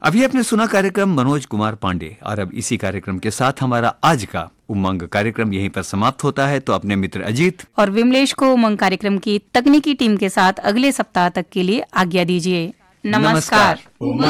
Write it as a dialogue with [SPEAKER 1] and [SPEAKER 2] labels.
[SPEAKER 1] अभी आपने सुना कार्यक्रम मनोज कुमार पांडे, और अब इसी कार्यक्रम के साथ हमारा आज का उमंग कार्यक्रम यहीं पर समाप्त होता है। तो अपने मित्र अजीत
[SPEAKER 2] और विमलेश को उमंग कार्यक्रम की तकनीकी टीम के साथ अगले सप्ताह तक के लिए आज्ञा दीजिए। नमस्कार।